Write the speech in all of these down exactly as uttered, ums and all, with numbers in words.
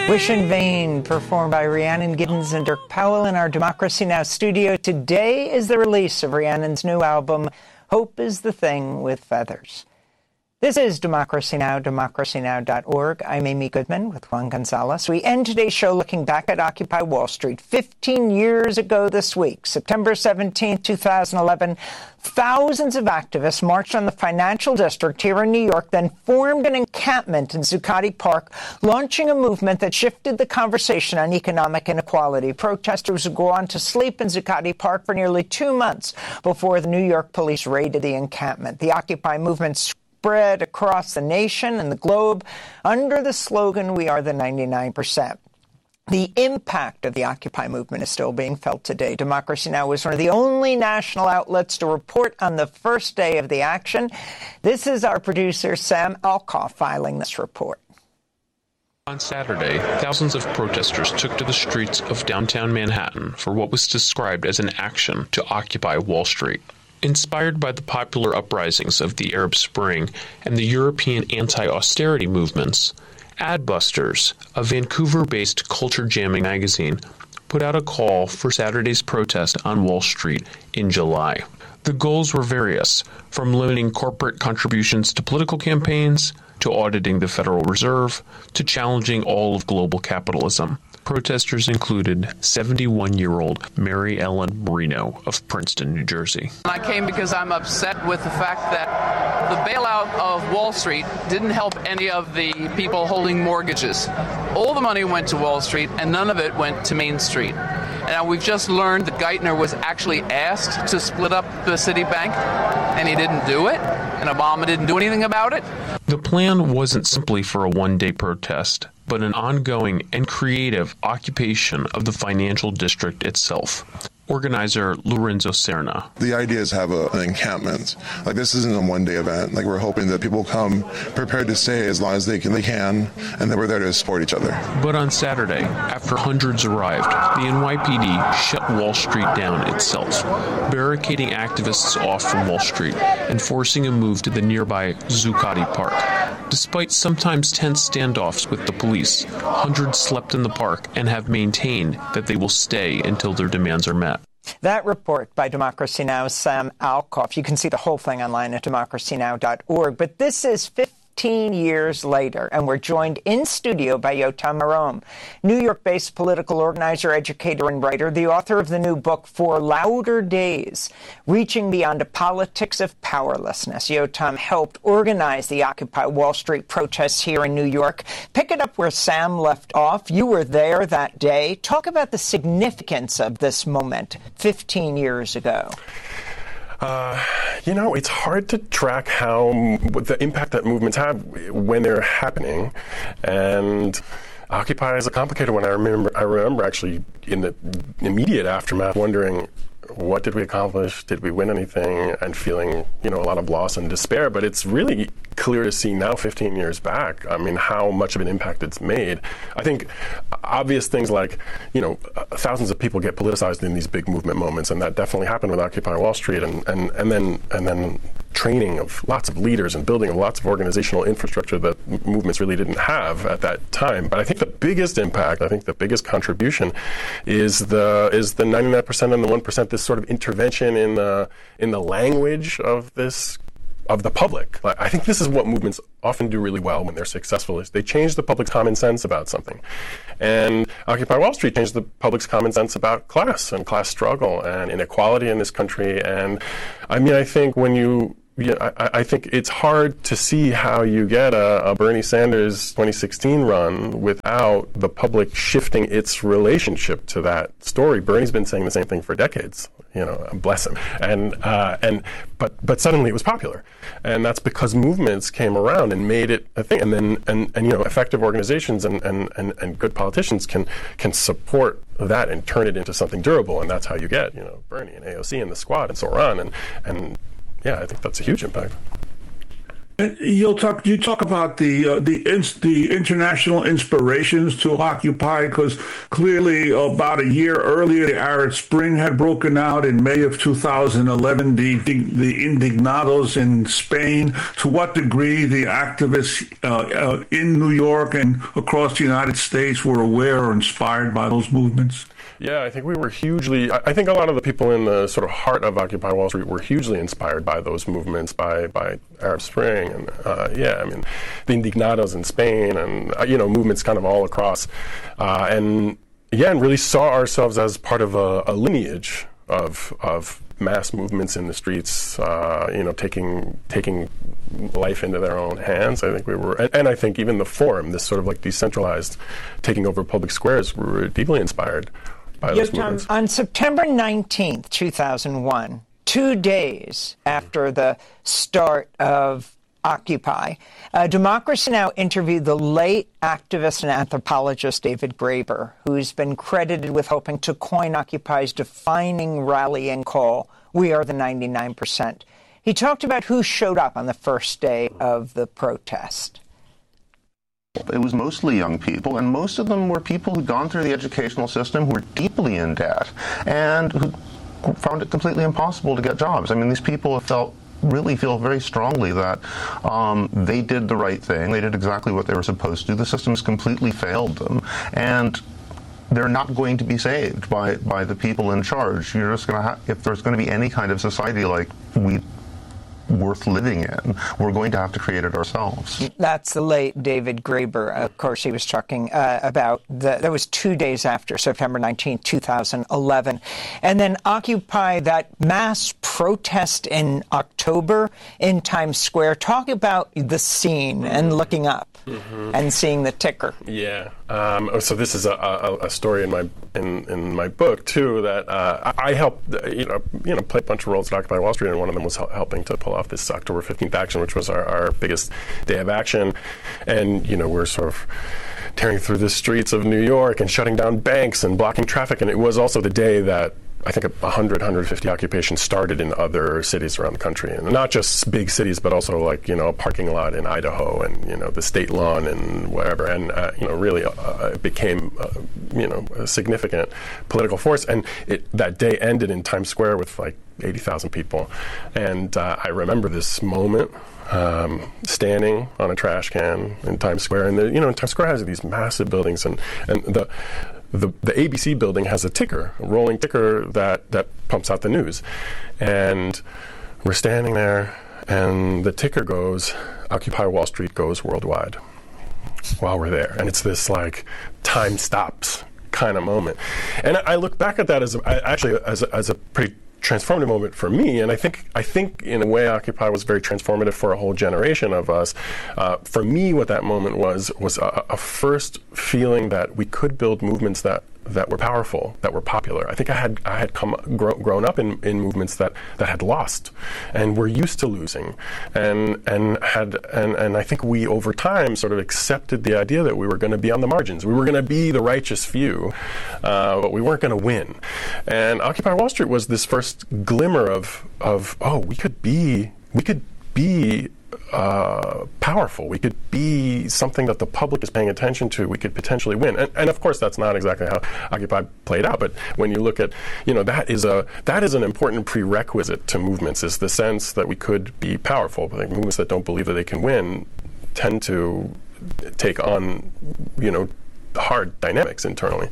Wish in Vain, performed by Rhiannon Giddens and Dirk Powell in our Democracy Now! Studio. Today is the release of Rhiannon's new album, Hope is the Thing with Feathers. This is Democracy Now!, democracy now dot org. I'm Amy Goodman with Juan Gonzalez. We end today's show looking back at Occupy Wall Street. Fifteen years ago this week, September seventeenth, two thousand eleven, thousands of activists marched on the financial district here in New York, then formed an encampment in Zuccotti Park, launching a movement that shifted the conversation on economic inequality. Protesters would go on to sleep in Zuccotti Park for nearly two months before the New York police raided the encampment. The Occupy movement spread across the nation and the globe under the slogan, "We are the ninety-nine percent." The impact of the Occupy movement is still being felt today. Democracy Now! Was one of the only national outlets to report on the first day of the action. This is our producer, Sam Alcoff, filing this report. On Saturday, thousands of protesters took to the streets of downtown Manhattan for what was described as an action to occupy Wall Street. Inspired by the popular uprisings of the Arab Spring and the European anti-austerity movements, Adbusters, a Vancouver-based culture jamming magazine, put out a call for Saturday's protest on Wall Street in July. The goals were various, from limiting corporate contributions to political campaigns, to auditing the Federal Reserve, to challenging all of global capitalism. Protesters included seventy-one-year-old Mary Ellen Marino of Princeton, New Jersey. I came because I'm upset with the fact that the bailout of Wall Street didn't help any of the people holding mortgages. All the money went to Wall Street, and none of it went to Main Street. And we've just learned that Geithner was actually asked to split up the Citibank, and he didn't do it, and Obama didn't do anything about it. The plan wasn't simply for a one-day protest, but an ongoing and creative occupation of the financial district itself. Organizer Lorenzo Serna. The idea is to have a, an encampment. Like, this isn't a one-day event. Like, we're hoping that people come prepared to stay as long as they can, they can, and that we're there to support each other. But on Saturday, after hundreds arrived, the N Y P D shut Wall Street down itself, barricading activists off from Wall Street and forcing a move to the nearby Zuccotti Park. Despite sometimes tense standoffs with the police, hundreds slept in the park and have maintained that they will stay until their demands are met. That report by Democracy Now!'s Sam Alcoff. You can see the whole thing online at democracy now dot org. But this is fifteen years later, and we're joined in studio by Yotam Marom, New York-based political organizer, educator, and writer, the author of the new book, For Louder Days, Reaching Beyond a Politics of Powerlessness. Yotam helped organize the Occupy Wall Street protests here in New York. Pick it up where Sam left off. You were there that day. Talk about the significance of this moment fifteen years ago. Uh, you know, it's hard to track how the impact that movements have when they're happening, and Occupy is a complicated one. I remember, I remember actually in the immediate aftermath wondering, what did we accomplish? Did we win anything? And feeling, you know, a lot of loss and despair. But it's really clear to see now, fifteen years back, I mean, how much of an impact it's made. I think obvious things like, you know, uh, thousands of people get politicized in these big movement moments, and that definitely happened with Occupy Wall Street, and, and, and then and then training of lots of leaders and building of lots of organizational infrastructure that m- movements really didn't have at that time. But I think the biggest impact, I think the biggest contribution is the is the ninety-nine percent and the one percent, this sort of intervention in the in the language of this of the public. I think this is what movements often do really well when they're successful, is they change the public's common sense about something. And Occupy Wall Street changed the public's common sense about class and class struggle and inequality in this country. And I mean, I think when you Yeah, I, I think it's hard to see how you get a, a Bernie Sanders twenty sixteen run without the public shifting its relationship to that story. Bernie's been saying the same thing for decades, you know, bless him. And uh, and but but suddenly it was popular, and that's because movements came around and made it a thing. And then and, and you know, effective organizations and, and, and, and good politicians can can support that and turn it into something durable. And that's how you get, you know, Bernie and A O C and the Squad and so on. And and Yeah, I think that's a huge impact. You'll talk. You talk about the uh, the ins, the international inspirations to Occupy, because clearly about a year earlier, the Arab Spring had broken out in May of two thousand eleven. The the Indignados in Spain. To what degree the activists uh, uh, in New York and across the United States were aware or inspired by those movements? Yeah, I think we were hugely, I think a lot of the people in the sort of heart of Occupy Wall Street were hugely inspired by those movements, by, by Arab Spring, and uh, yeah, I mean, the Indignados in Spain, and, uh, you know, movements kind of all across. Uh, and yeah, and really saw ourselves as part of a, a lineage of of mass movements in the streets, uh, you know, taking taking life into their own hands. I think we were, and, and I think even the Forum, this sort of like decentralized taking over public squares, we were deeply inspired by those Yotam, movements. on September nineteenth, two thousand one, two days after the start of Occupy, uh, Democracy Now! Interviewed the late activist and anthropologist David Graeber, who's been credited with helping to coin Occupy's defining rallying call, "We are the ninety-nine percent." He talked about who showed up on the first day of the protest. It was mostly young people, and most of them were people who'd gone through the educational system, who were deeply in debt, and who found it completely impossible to get jobs. I mean, these people have felt really feel very strongly that um, they did the right thing. They did exactly what they were supposed to. The system's completely failed them, and they're not going to be saved by, by the people in charge. You're just going to ha- if there's going to be any kind of society like we worth living in, we're going to have to create it ourselves. That's the late David Graeber. Of course, he was talking uh, about, the, that was two days after September nineteenth, two thousand eleven. And then Occupy, that mass protest in October in Times Square. Talk about the scene and looking up mm-hmm. and seeing the ticker. Yeah. Um, so this is a, a, a story in my in, in my book too that uh, I, I helped uh, you know you know play a bunch of roles at Occupy Wall Street, and one of them was hel- helping to pull off this October fifteenth action, which was our, our biggest day of action, and you know we're sort of tearing through the streets of New York and shutting down banks and blocking traffic, and it was also the day that I think one hundred, one hundred fifty occupations started in other cities around the country, and not just big cities, but also like you know a parking lot in Idaho and you know the state lawn and wherever, and uh, you know really uh, it became uh, you know a significant political force. And it, that day ended in Times Square with like eighty thousand people, and uh, I remember this moment. Um, standing on a trash can in Times Square, and the, you know Times Square has these massive buildings, and and the. The, the A B C building has a ticker, a rolling ticker that, that pumps out the news. And we're standing there, and the ticker goes, Occupy Wall Street goes worldwide, while we're there. And it's this, like, time stops kind of moment. And I, I look back at that as a, I, actually as a, as a pretty transformative moment for me, and I think I think in a way Occupy was very transformative for a whole generation of us. Uh, for me, what that moment was was a, a first feeling that we could build movements that that were powerful, that were popular. I think I had I had come grow, grown up in, in movements that, that had lost and were used to losing, and and had and, and I think we over time sort of accepted the idea that we were going to be on the margins. We were going to be the righteous few, uh, but we weren't going to win. And Occupy Wall Street was this first glimmer of of oh we could be we could be. Uh, powerful. We could be something that the public is paying attention to. We could potentially win, and, and of course, that's not exactly how Occupy played out. But when you look at, you know, that is a that is an important prerequisite to movements. Is the sense that we could be powerful. But like movements that don't believe that they can win tend to take on, you know, hard dynamics internally.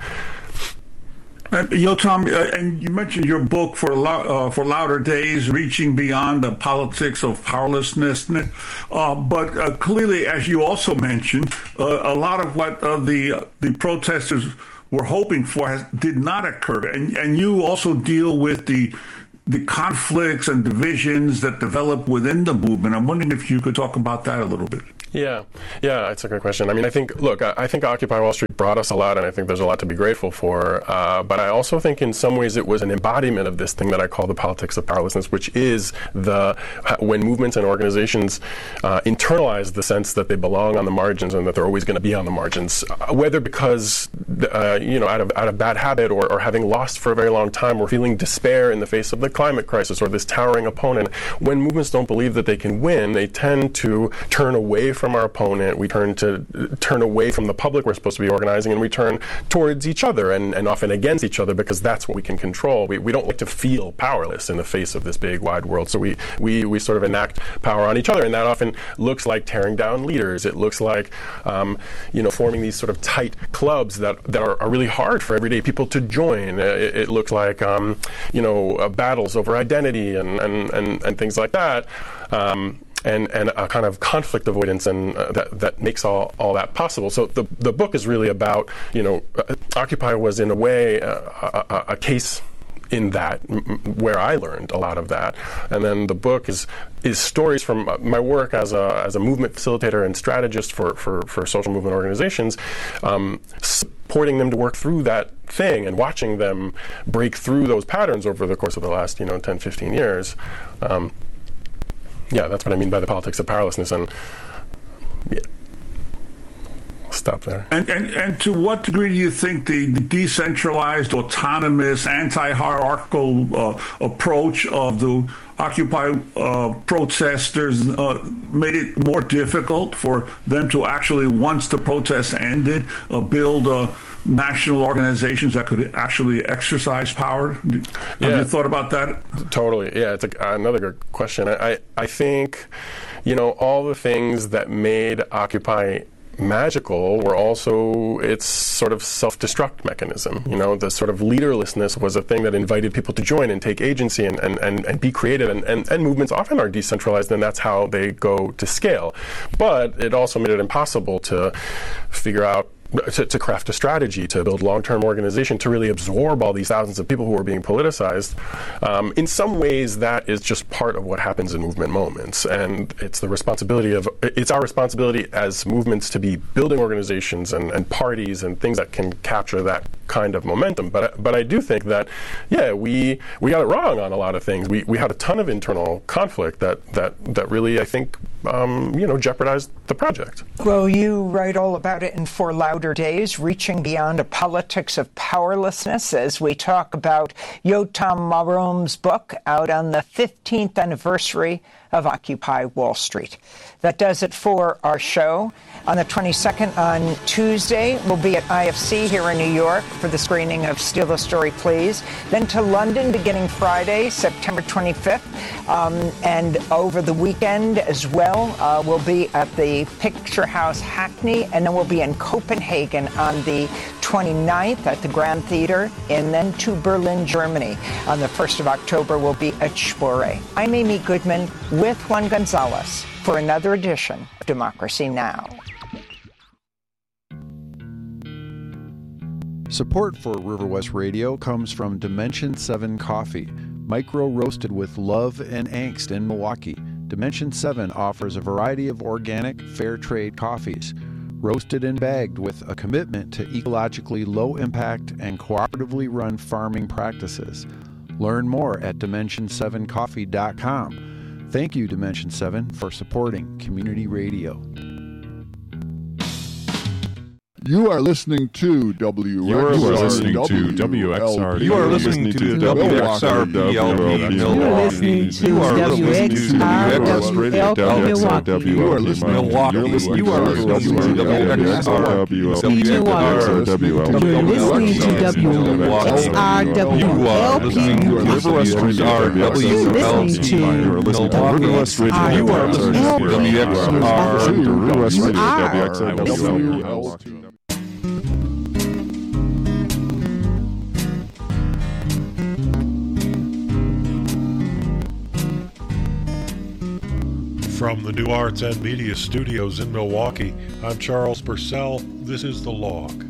Uh, Yotam, uh, and you mentioned your book for uh, for Louder Days, Reaching Beyond the Politics of Powerlessness. Uh, but uh, clearly, as you also mentioned, uh, a lot of what uh, the uh, the protesters were hoping for has, did not occur. And and you also deal with the the conflicts and divisions that develop within the movement. I'm wondering if you could talk about that a little bit. Yeah, yeah, that's a great question. I mean, I think, look, I, I think Occupy Wall Street brought us a lot, and I think there's a lot to be grateful for. Uh, but I also think in some ways it was an embodiment of this thing that I call the politics of powerlessness, which is the when movements and organizations uh, internalize the sense that they belong on the margins and that they're always going to be on the margins, uh, whether because uh, you know, out of out of bad habit, or, or having lost for a very long time, or feeling despair in the face of the climate crisis or this towering opponent. When movements don't believe that they can win, they tend to turn away from our opponent. We turn to uh, turn away from the public we're supposed to be organizing, and we turn towards each other, and, and often against each other, because that's what we can control. We, we don't like to feel powerless in the face of this big, wide world. So we, we, we sort of enact power on each other, and that often looks like tearing down leaders. It looks like, um, you know, forming these sort of tight clubs that, that are, are really hard for everyday people to join. Uh, it, it looks like, um, you know, uh, battles over identity and, and, and, and things like that. Um, And, and a kind of conflict avoidance, and uh, that, that makes all, all that possible. So the the book is really about, you know, uh, Occupy was in a way uh, a, a case in that, m- where I learned a lot of that. And then the book is is stories from my work as a as a movement facilitator and strategist for, for, for social movement organizations, um, supporting them to work through that thing and watching them break through those patterns over the course of the last, you know, ten, fifteen years. Um, Yeah, that's what I mean by the politics of powerlessness. And yeah, I'll stop there. And, and and to what degree do you think the decentralized, autonomous, anti-hierarchical uh, approach of the Occupy uh, protesters uh, made it more difficult for them to actually, once the protests ended, uh, build uh, national organizations that could actually exercise power? Have Yeah. you thought about that? Totally. Yeah, it's a, another good question. I, I think, you know, all the things that made Occupy magical were also its sort of self-destruct mechanism. You know, the sort of leaderlessness was a thing that invited people to join and take agency and, and, and, and be creative. And, and, and movements often are decentralized, and that's how they go to scale. But it also made it impossible to figure out To, to craft a strategy, to build long-term organization, to really absorb all these thousands of people who are being politicized. Um, in some ways, that is just part of what happens in movement moments, and it's the responsibility of it's our responsibility as movements to be building organizations and, and parties and things that can capture that kind of momentum. But but I do think that yeah, we we got it wrong on a lot of things. We we had a ton of internal conflict that that that really I think um, you know jeopardized the project. Well, you write all about it in For Louder Days, Reaching Beyond a Politics of Powerlessness, as we talk about Yotam Marohm's book, out on the fifteenth anniversary of Occupy Wall Street. That does it for our show. On the twenty-second, on Tuesday, we'll be at I F C here in New York for the screening of Steal the Story, Please. Then to London beginning Friday, September twenty-fifth. Um, and over the weekend as well, uh, we'll be at the Picture House Hackney, and then we'll be in Copenhagen on the twenty-ninth at the Grand Theater, and then to Berlin, Germany. On the first of October, we'll be at Spore. I'm Amy Goodman with Juan Gonzalez for another edition of Democracy Now! Support for River West Radio comes from Dimension seven Coffee, micro-roasted with love and angst in Milwaukee. Dimension seven offers a variety of organic, fair trade coffees, roasted and bagged with a commitment to ecologically low-impact and cooperatively run farming practices. Learn more at dimension seven coffee dot com. Thank you, Dimension seven, for supporting community radio. You are listening to W X R W. You are listening to W X R. You are listening to W X R Milwaukee. You are listening to W X R Milwaukee. You are listening to Milwaukee. You are listening to W X R W L P. You are listening to W X R W L P. You are listening to W X R You are listening to W X R. From the New Arts and Media Studios in Milwaukee, I'm Charles Purcell. This is The Log.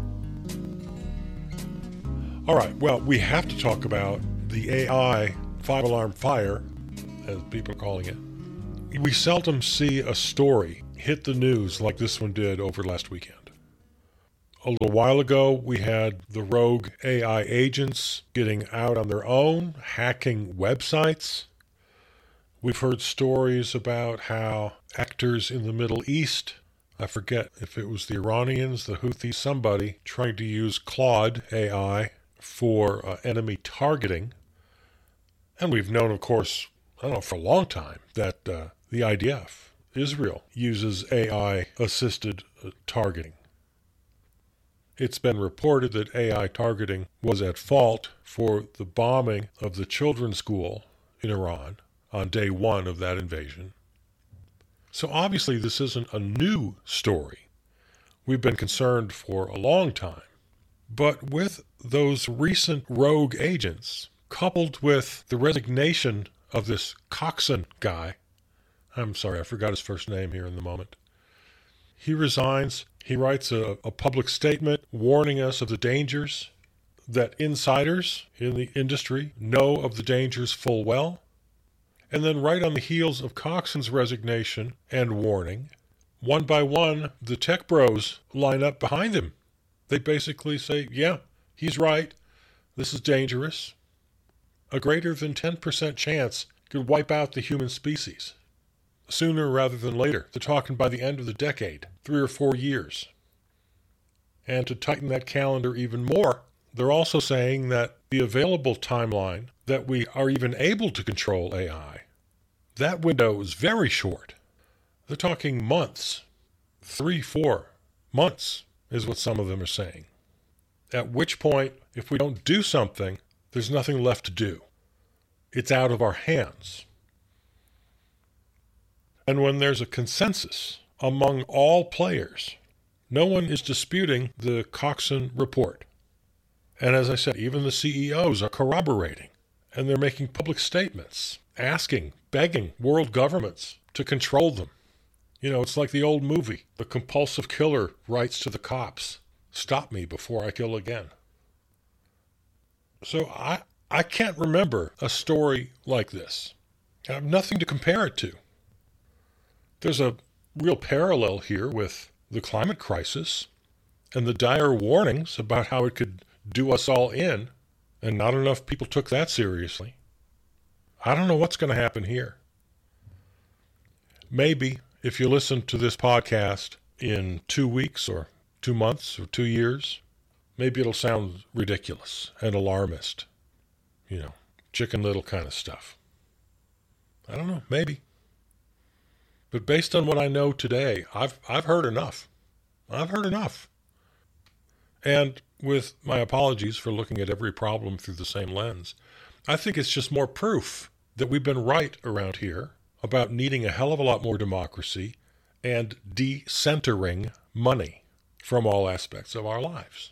All right, well, we have to talk about the A I five-alarm fire, as people are calling it. We seldom see a story hit the news like this one did over last weekend. A little while ago, we had the rogue A I agents getting out on their own, hacking websites. We've heard stories about how actors in the Middle East I forget if it was the Iranians, the Houthis, somebody trying to use Claude A I for uh, enemy targeting. And we've known, of course, I don't know, for a long time, that uh, the I D F, Israel, uses A I-assisted uh, targeting. It's been reported that A I targeting was at fault for the bombing of the children's school in Iran on day one of that invasion. So obviously this isn't a new story. We've been concerned for a long time. But with those recent rogue agents, coupled with the resignation of this Coxon guy, I'm sorry, I forgot his first name here in the moment. He resigns. He writes a, a public statement warning us of the dangers, that insiders in the industry know of the dangers full well. And then right on the heels of Coxon's resignation and warning, one by one, the tech bros line up behind him. They basically say, yeah, he's right. This is dangerous. A greater than ten percent chance could wipe out the human species. Sooner rather than later. They're talking by the end of the decade, three or four years. And to tighten that calendar even more, they're also saying that the available timeline that we are even able to control A I, that window is very short. They're talking months. Three, four months is what some of them are saying. At which point, if we don't do something, there's nothing left to do. It's out of our hands. And when there's a consensus among all players, no one is disputing the Coxon report. And as I said, even the C E Os are corroborating, and they're making public statements, asking, begging world governments to control them. You know, it's like the old movie, the compulsive killer writes to the cops, stop me before I kill again. So I, I can't remember a story like this. I have nothing to compare it to. There's a real parallel here with the climate crisis and the dire warnings about how it could do us all in, and not enough people took that seriously. I don't know what's going to happen here. Maybe if you listen to this podcast in two weeks or two months or two years, maybe it'll sound ridiculous and alarmist. You know, Chicken Little kind of stuff. I don't know, maybe. But based on what I know today, I've I've heard enough. I've heard enough. And with my apologies for looking at every problem through the same lens, I think it's just more proof that we've been right around here about needing a hell of a lot more democracy and decentering money from all aspects of our lives.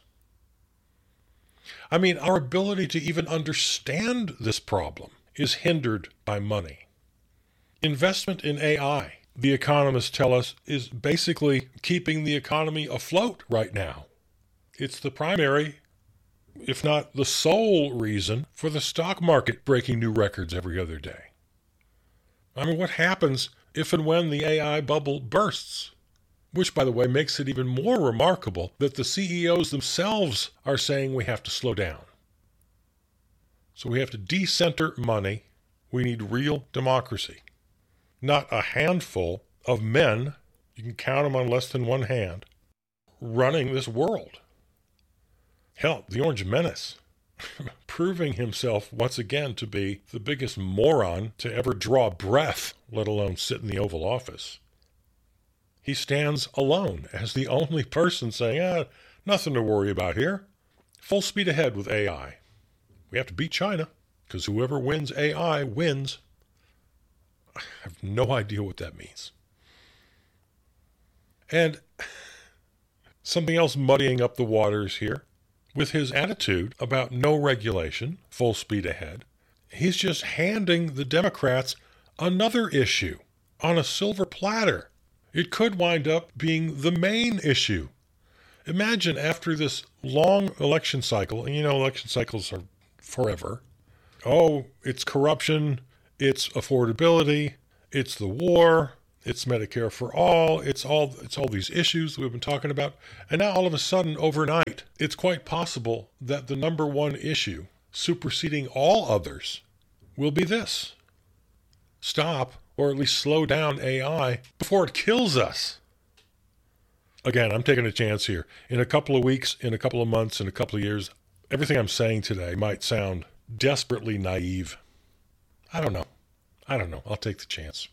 I mean, our ability to even understand this problem is hindered by money. Investment in A I, the economists tell us, is basically keeping the economy afloat right now. It's the primary, if not the sole reason for the stock market breaking new records every other day. I mean, what happens if and when the A I bubble bursts? Which, by the way, makes it even more remarkable that the C E Os themselves are saying we have to slow down. So we have to decenter money. We need real democracy. Not a handful of men, you can count them on less than one hand, running this world. Hell, the Orange Menace, proving himself once again to be the biggest moron to ever draw breath, let alone sit in the Oval Office. He stands alone as the only person saying, ah, nothing to worry about here. Full speed ahead with A I. We have to beat China, because whoever wins A I wins. I have no idea what that means. And something else muddying up the waters here, with his attitude about no regulation, full speed ahead, he's just handing the Democrats another issue on a silver platter. It could wind up being the main issue. Imagine after this long election cycle, and you know election cycles are forever. Oh, it's corruption, it's affordability, it's the war, it's Medicare for all, it's all it's all these issues that we've been talking about. And now all of a sudden, overnight, it's quite possible that the number one issue, superseding all others, will be this. Stop, or at least slow down A I before it kills us. Again, I'm taking a chance here. In a couple of weeks, in a couple of months, in a couple of years, everything I'm saying today might sound desperately naive. I don't know. I don't know. I'll take the chance.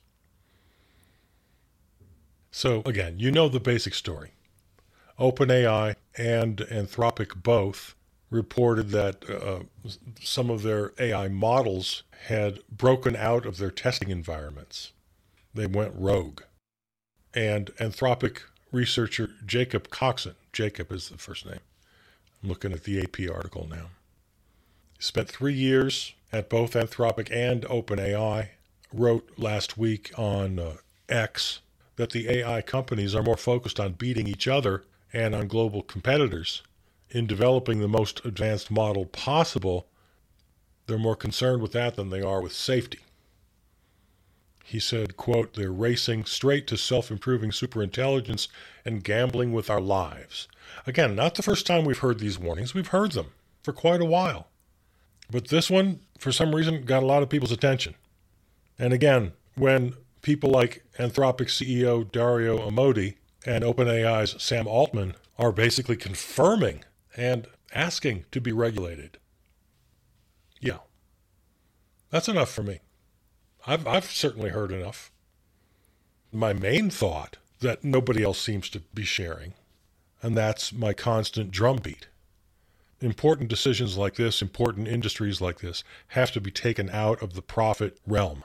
So again, you know the basic story. OpenAI and Anthropic both reported that uh, some of their A I models had broken out of their testing environments. They went rogue. And Anthropic researcher Jacob Coxon, Jacob is the first name. I'm looking at the A P article now. He spent three years at both Anthropic and OpenAI, wrote last week on uh, X that the A I companies are more focused on beating each other and on global competitors in developing the most advanced model possible. They're more concerned with that than they are with safety. He said, quote, they're racing straight to self-improving superintelligence and gambling with our lives. Again, not the first time we've heard these warnings. We've heard them for quite a while. But this one, for some reason, got a lot of people's attention. And again, when people like Anthropic C E O Dario Amodei and OpenAI's Sam Altman are basically confirming and asking to be regulated. Yeah, that's enough for me. I've, I've certainly heard enough. My main thought that nobody else seems to be sharing, and that's my constant drumbeat. Important decisions like this, important industries like this, have to be taken out of the profit realm.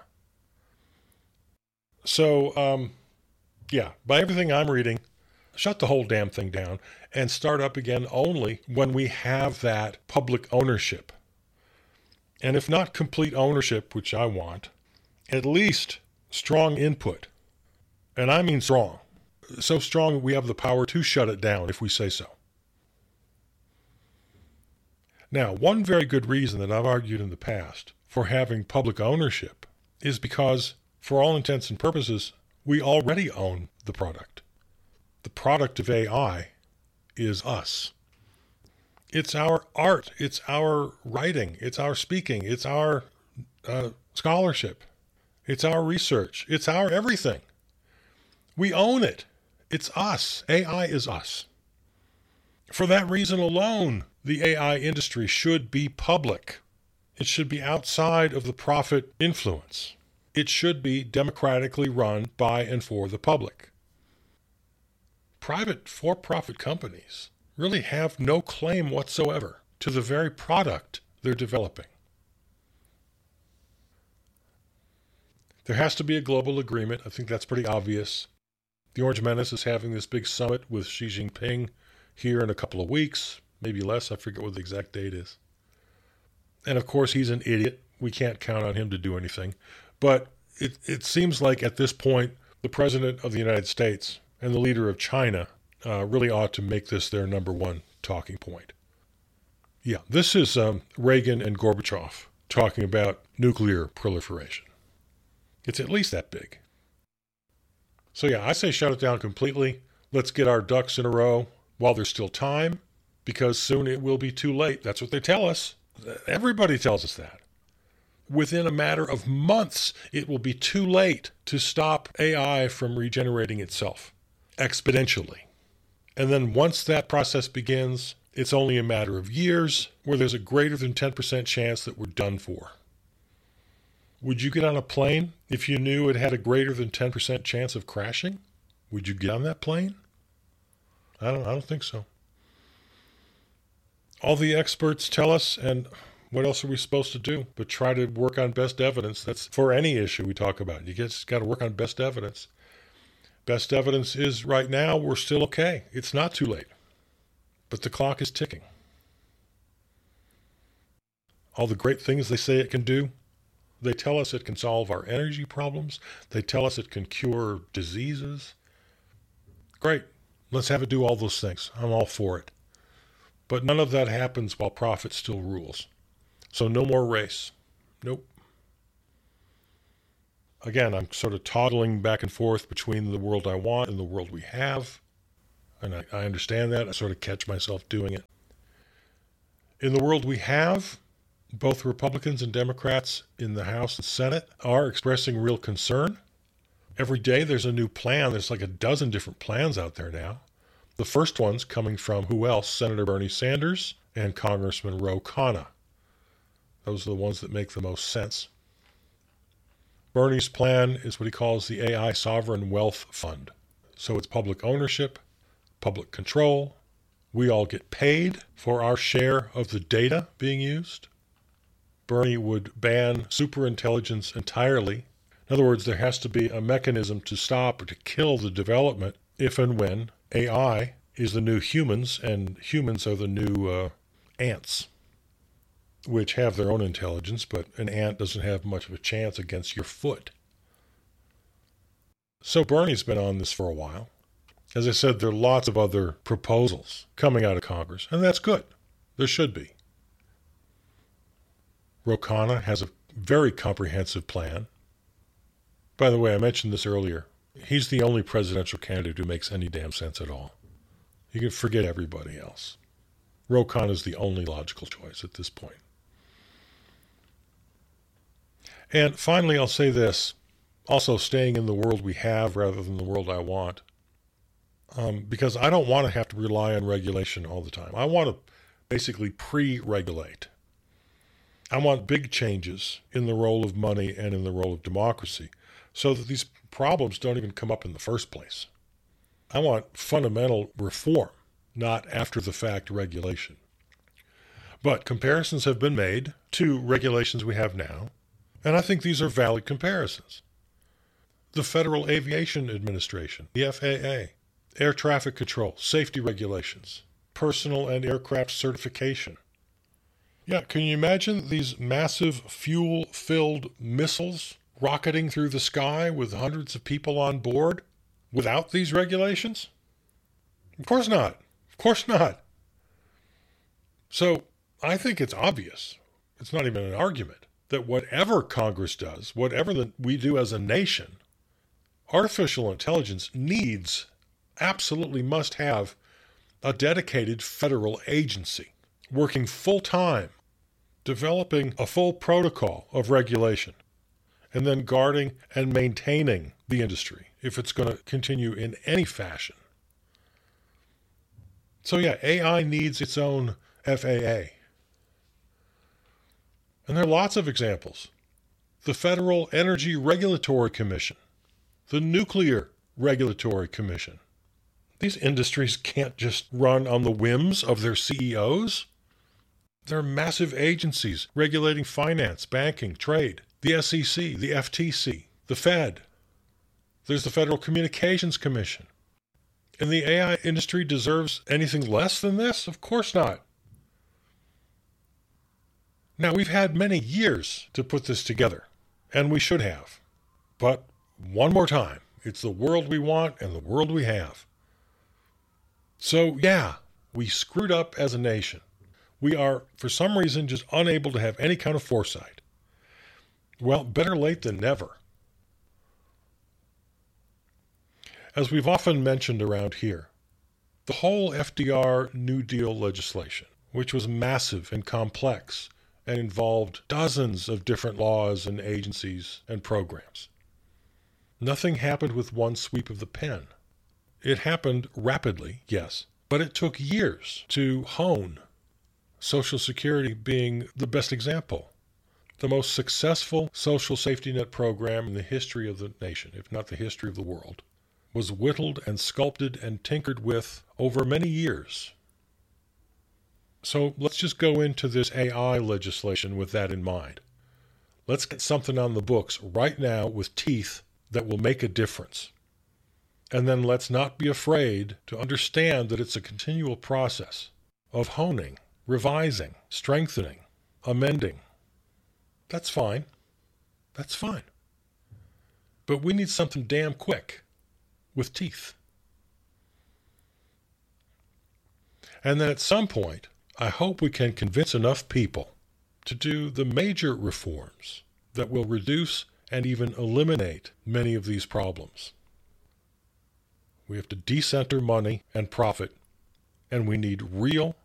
So, um, yeah, by everything I'm reading, shut the whole damn thing down and start up again only when we have that public ownership. And if not complete ownership, which I want, at least strong input. And I mean strong. So strong we have the power to shut it down if we say so. Now, one very good reason that I've argued in the past for having public ownership is because, for all intents and purposes, we already own the product. The product of A I is us. It's our art, it's our writing, it's our speaking, it's our uh, scholarship, it's our research, it's our everything. We own it. It's us. A I is us. For that reason alone, the A I industry should be public. It should be outside of the profit influence. It should be democratically run by and for the public. Private for-profit companies really have no claim whatsoever to the very product they're developing. There has to be a global agreement. I think that's pretty obvious. The Orange Menace is having this big summit with Xi Jinping here in a couple of weeks, maybe less. I forget what the exact date is. And of course, he's an idiot. We can't count on him to do anything. But it, it seems like at this point, the President of the United States and the leader of China uh, really ought to make this their number one talking point. Yeah, this is um, Reagan and Gorbachev talking about nuclear proliferation. It's at least that big. So yeah, I say shut it down completely. Let's get our ducks in a row while there's still time, because soon it will be too late. That's what they tell us. Everybody tells us that. Within a matter of months, it will be too late to stop A I from regenerating itself exponentially. And then once that process begins, it's only a matter of years where there's a greater than ten percent chance that we're done for. Would you get on a plane if you knew it had a greater than ten percent chance of crashing? Would you get on that plane? I don't, I don't think so. All the experts tell us, and what else are we supposed to do but try to work on best evidence? That's for any issue we talk about. You just got to work on best evidence. Best evidence is right now we're still okay. It's not too late. But the clock is ticking. All the great things they say it can do, they tell us it can solve our energy problems. They tell us it can cure diseases. Great. Let's have it do all those things. I'm all for it. But none of that happens while profit still rules. So no more race. Nope. Again, I'm sort of toddling back and forth between the world I want and the world we have. And I, I understand that. I sort of catch myself doing it. In the world we have, both Republicans and Democrats in the House and Senate are expressing real concern. Every day there's a new plan. There's like a dozen different plans out there now The first one's coming from who else? Senator Bernie Sanders and Congressman Ro Khanna. Those are the ones that make the most sense. Bernie's plan is what he calls the A I Sovereign Wealth Fund. So it's public ownership, public control. We all get paid for our share of the data being used. Bernie would ban superintelligence entirely. In other words, there has to be a mechanism to stop or to kill the development if and when A I is the new humans and humans are the new uh, ants, which have their own intelligence, but an ant doesn't have much of a chance against your foot. So Bernie's been on this for a while. As I said, there are lots of other proposals coming out of Congress, and that's good. There should be. Ro Khanna has a very comprehensive plan. By the way, I mentioned this earlier. He's the only presidential candidate who makes any damn sense at all. You can forget everybody else. Ro Khanna is the only logical choice at this point. And finally, I'll say this, also staying in the world we have rather than the world I want, um, because I don't want to have to rely on regulation all the time. I want to basically pre-regulate. I want big changes in the role of money and in the role of democracy so that these problems don't even come up in the first place. I want fundamental reform, not after-the-fact regulation. But comparisons have been made to regulations we have now, and I think these are valid comparisons. The Federal Aviation Administration, the F A A, air traffic control, safety regulations, personal and aircraft certification. Yeah, can you imagine these massive fuel-filled missiles rocketing through the sky with hundreds of people on board without these regulations? Of course not. Of course not. So I think it's obvious, it's not even an argument, that whatever Congress does, whatever the, we do as a nation, artificial intelligence needs, absolutely must have, a dedicated federal agency working full-time, developing a full protocol of regulation, and then guarding and maintaining the industry if it's going to continue in any fashion. So yeah, A I needs its own F A A. And there are lots of examples. The Federal Energy Regulatory Commission, the Nuclear Regulatory Commission. These industries can't just run on the whims of their C E Os. There are massive agencies regulating finance, banking, trade, the S E C, the F T C, the Fed. There's the Federal Communications Commission. And the A I industry deserves anything less than this? Of course not. Now, we've had many years to put this together, and we should have. But one more time, it's the world we want and the world we have. So, yeah, we screwed up as a nation. We are, for some reason, just unable to have any kind of foresight. Well, better late than never. As we've often mentioned around here, the whole F D R New Deal legislation, which was massive and complex and involved dozens of different laws and agencies and programs, nothing happened with one sweep of the pen. It happened rapidly, yes, but it took years to hone. Social Security being the best example. The most successful social safety net program in the history of the nation, if not the history of the world, was whittled and sculpted and tinkered with over many years. So let's just go into this A I legislation with that in mind. Let's get something on the books right now with teeth that will make a difference. And then let's not be afraid to understand that it's a continual process of honing, revising, strengthening, amending. That's fine. That's fine. But we need something damn quick, with teeth. And then at some point, I hope we can convince enough people to do the major reforms that will reduce and even eliminate many of these problems. We have to decenter money and profit, and we need real